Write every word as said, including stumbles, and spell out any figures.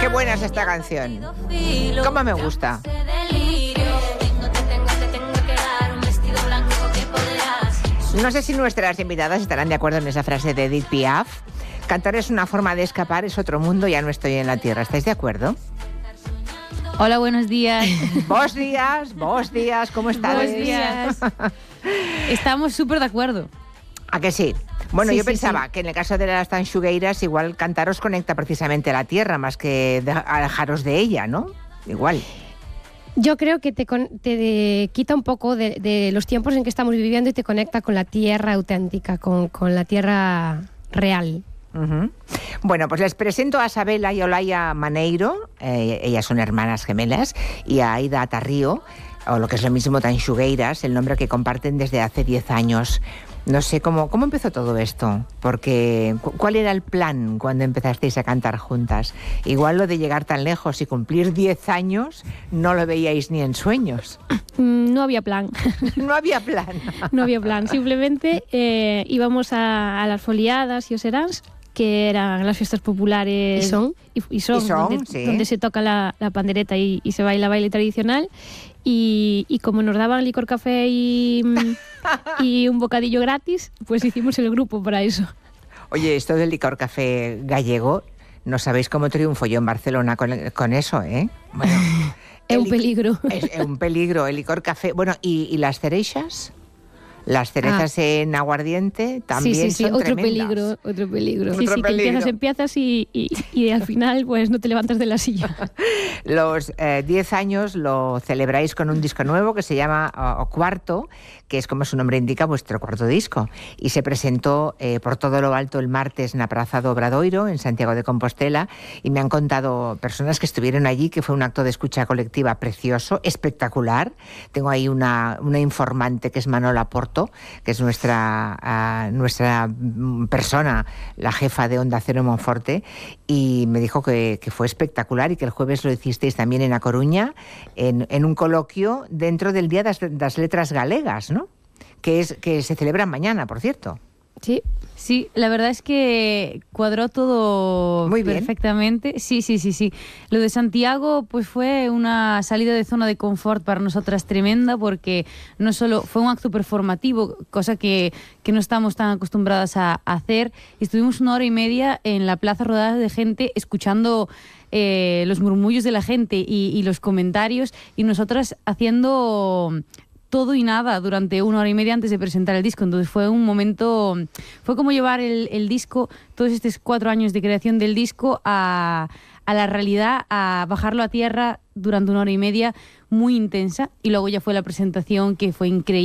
Qué buena es esta canción. Cómo me gusta. No sé si nuestras invitadas estarán de acuerdo en esa frase de Edith Piaf. Cantar es una forma de escapar, es otro mundo, ya no estoy en la tierra. ¿Estáis de acuerdo? Hola, buenos días. Vos días, vos días, ¿cómo estás? Buenos días. Estamos súper de acuerdo. ¿A que sí? Bueno, sí, yo sí, pensaba sí. que en el caso de las tanxugueiras igual cantar os conecta precisamente a la tierra más que de, alejaros de ella, ¿no? Igual. Yo creo que te, con, te de, quita un poco de, de los tiempos en que estamos viviendo y te conecta con la tierra auténtica, con, con la tierra real. Uh-huh. Bueno, pues les presento a Sabela y Olaya Maneiro, eh, ellas son hermanas gemelas, y a Aida Tarrío, o lo que es lo mismo tanxugueiras, el nombre que comparten desde hace diez años. No sé, ¿cómo, cómo empezó todo esto? Porque, ¿cuál era el plan cuando empezasteis a cantar juntas? Igual lo de llegar tan lejos y cumplir diez años no lo veíais ni en sueños. No había plan. No había plan. No había plan. Simplemente eh, íbamos a, a las foliadas y os serans, que eran las fiestas populares. ¿Y son? Y, y son, ¿Y son? donde, Sí. donde se toca la, la pandereta y, y se baila baile tradicional. Y, y como nos daban licor, café y, y un bocadillo gratis, pues hicimos el grupo para eso. Oye, esto del licor café gallego, no sabéis cómo triunfo yo en Barcelona con, con eso, ¿eh? Bueno, es un peligro. Es, es un peligro, el licor café. Bueno, ¿y, y las cerezas? Las cerezas ah. en aguardiente también sí, sí, sí. son otro tremendas. peligro, otro peligro. Otro sí, sí, peligro. que empiezas, empiezas y, y, y al final pues no te levantas de la silla. Los diez eh, años lo celebráis con un disco nuevo que se llama O, o Cuarto, que es, como su nombre indica, vuestro cuarto disco. Y se presentó eh, por todo lo alto el martes en la Praza do Obradoiro, en Santiago de Compostela, y me han contado personas que estuvieron allí que fue un acto de escucha colectiva precioso, espectacular. Tengo ahí una, una informante que es Manola Porto, que es nuestra, uh, nuestra persona, la jefa de Onda Cero Monforte, y me dijo que, que fue espectacular y que el jueves lo hicisteis también en A Coruña, en, en un coloquio dentro del Día das, das Letras Galegas, ¿no? Que, es, que se celebra mañana, por cierto. Sí, sí, la verdad es que cuadró todo muy bien. Perfectamente. Sí, sí, sí, sí. Lo de Santiago pues fue una salida de zona de confort para nosotras tremenda, porque no solo fue un acto performativo, cosa que, que no estamos tan acostumbradas a, a hacer. Estuvimos una hora y media en la plaza rodada de gente escuchando eh, los murmullos de la gente y, y los comentarios, y nosotras haciendo todo y nada durante una hora y media antes de presentar el disco. Entonces fue un momento, fue como llevar el, el disco, todos estos cuatro años de creación del disco a, a la realidad, a bajarlo a tierra durante una hora y media muy intensa, y luego ya fue la presentación, que fue increíble.